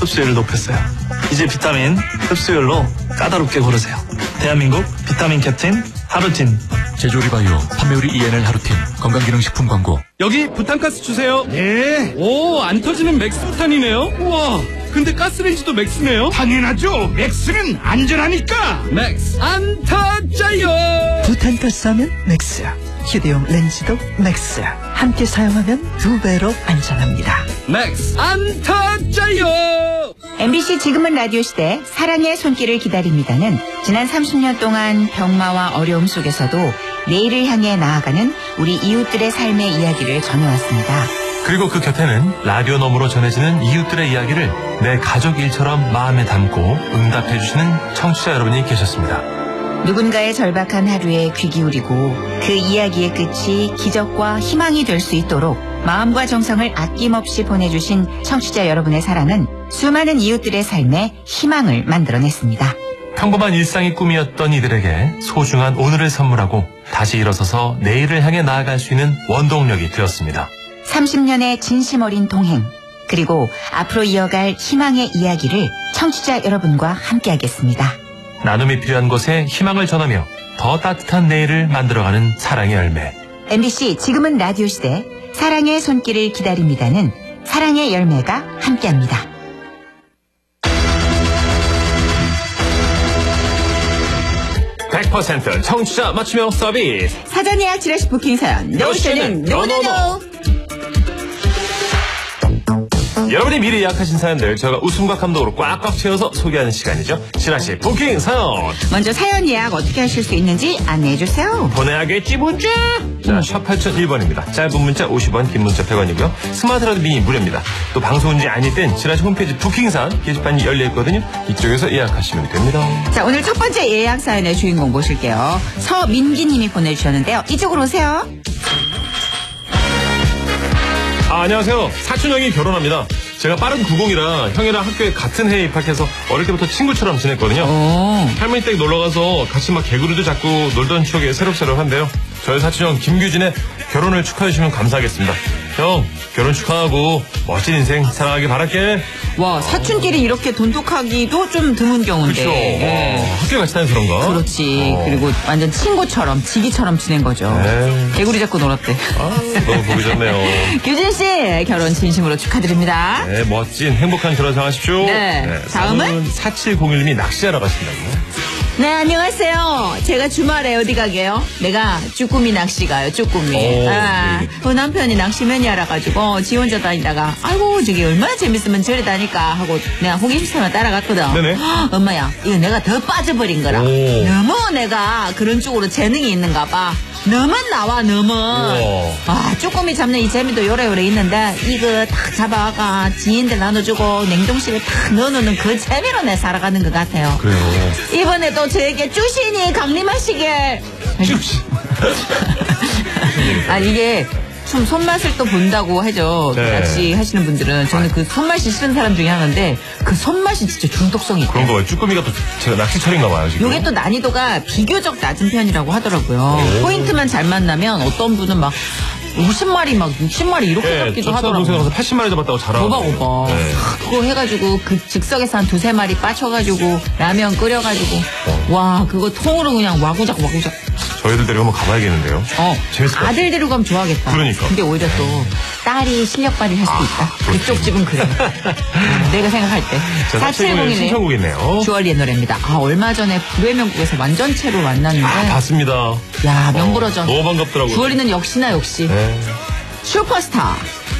흡수율을 높였어요. 이제 비타민 흡수율로 까다롭게 고르세요. 대한민국 비타민 캡틴 하루틴. 제조리바이오 판매우리 ENL 하루틴 건강기능식품 광고. 여기 부탄가스 주세요. 네. 오, 안 터지는 맥스부탄이네요. 우와, 근데 가스레인지도 맥스네요. 당연하죠. 맥스는 안전하니까. 맥스 안 터져요. 부탄가스 하면 맥스야. 휴대용 렌즈도 맥스야. 함께 사용하면 2배로 안전합니다. 맥스 안 터져요. MBC 지금은 라디오 시대 사랑의 손길을 기다립니다는 지난 30년 동안 병마와 어려움 속에서도 내일을 향해 나아가는 우리 이웃들의 삶의 이야기를 전해왔습니다. 그리고 그 곁에는 라디오 너머로 전해지는 이웃들의 이야기를 내 가족 일처럼 마음에 담고 응답해주시는 청취자 여러분이 계셨습니다. 누군가의 절박한 하루에 귀 기울이고 그 이야기의 끝이 기적과 희망이 될 수 있도록 마음과 정성을 아낌없이 보내주신 청취자 여러분의 사랑은 수많은 이웃들의 삶에 희망을 만들어냈습니다. 평범한 일상이 꿈이었던 이들에게 소중한 오늘을 선물하고 다시 일어서서 내일을 향해 나아갈 수 있는 원동력이 되었습니다. 30년의 진심 어린 동행, 그리고 앞으로 이어갈 희망의 이야기를 청취자 여러분과 함께하겠습니다. 나눔이 필요한 곳에 희망을 전하며 더 따뜻한 내일을 만들어가는 사랑의 열매. MBC 지금은 라디오 시대 사랑의 손길을 기다립니다는 사랑의 열매가 함께합니다. (100% 청취자 맞춤형 서비스) 사전 예약 지라시 부킹 사연 노션은 노노노. 여러분이 미리 예약하신 사연들 저희가 웃음과 감동으로 꽉꽉 채워서 소개하는 시간이죠. 지라시 부킹 사연. 먼저 사연 예약 어떻게 하실 수 있는지 안내해주세요. 보내야겠지 문자. 자, 샵 8001번입니다. 짧은 문자 50원, 긴 문자 100원이고요. 스마트 라디오 미니 무료입니다. 또 방송인지 아닐 땐 지라시 홈페이지 부킹 사연 게시판이 열려있거든요. 이쪽에서 예약하시면 됩니다. 자, 오늘 첫 번째 예약 사연의 주인공 모실게요. 서민기 님이 보내주셨는데요. 이쪽으로 오세요. 안녕하세요. 사촌 형이 결혼합니다. 제가 빠른 90이라 형이랑 학교에 같은 해에 입학해서 어릴 때부터 친구처럼 지냈거든요. 할머니 댁 놀러가서 같이 막 개구리도 잡고 놀던 추억이 새록새록한데요. 저희 사촌 형 김규진의 결혼을 축하해주시면 감사하겠습니다. 형, 결혼 축하하고 멋진 인생 살아가길 바랄게. 와, 사촌끼리 이렇게 돈독하기도 좀 드문 경우인데. 그렇죠. 학교 같이 다녀서 그런가? 그렇지. 그리고 완전 친구처럼, 지기처럼 지낸 거죠. 에이. 개구리 잡고 놀았대. 너무 보기 좋네요. 규진 씨, 결혼 진심으로 축하드립니다. 네, 멋진 행복한 결혼 생활하십시오. 네. 다음은? 4701님이 낚시하러 가신다고요. 네, 안녕하세요. 제가 주말에 어디 가게요? 내가 쭈꾸미 낚시 가요, 쭈꾸미. 네. 남편이 낚시 매니아라가지고 지 혼자 다니다가 아이고 저기 얼마나 재밌으면 저리 다니까 하고 내가 호기심 삼아 따라갔거든. 네네. 엄마야, 이거 내가 더 빠져버린 거라. 오. 너무 내가 그런 쪽으로 재능이 있는가 봐. 너무 나와, 너무. 아, 쭈꾸미 잡는 이 재미도 요래요래 있는데 이거 딱 잡아가 지인들 나눠주고 냉동실에 딱 넣어놓는 그 재미로 내 살아가는 것 같아요. 그래요. 이번에도 저에게 쭈신이 강림하시길. 쭈신. 아, 이게 좀 손맛을 또 본다고 하죠. 네. 낚시 하시는 분들은. 저는 그 손맛이 싫은 사람 중에 하나인데 그 손맛이 진짜 중독성이 있고. 그런 거예요. 쭈꾸미가 또 제가 낚시철인가 봐요, 지금. 요게 또 난이도가 비교적 낮은 편이라고 하더라고요. 포인트만 잘 만나면 어떤 분은 막 50마리 막 60마리 이렇게 잡기도 하더라고요. 동생으로 80마리 잡았다고 잘하고. 오바. 네. 그거 해가지고 그 즉석에서 한 2-3마리 빠쳐가지고 라면 끓여가지고 와, 그거 통으로 그냥 와구작. 저희들 데리고 한번 가봐야겠는데요. 재밌을 것 같아요. 아들 데리고 가면 좋아하겠다. 그러니까. 근데 오히려 또 딸이 실력 발휘를 할 수도 있다. 그쪽 집은 그래. 내가 생각할 때. 4701 신청곡 있네요. 주얼리의 노래입니다. 아, 얼마 전에 불의 명곡에서 완전체로 만났는데. 봤습니다. 야, 명불허전. 너무 반갑더라고요. 주얼리는 역시. 네. 슈퍼스타.